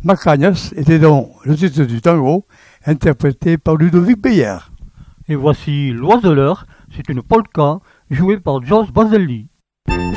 Macagnas était donc le titre du tango, interprété par Ludovic Beyer. Et voici L'Oiseleur, c'est une polka jouée par George Baselli.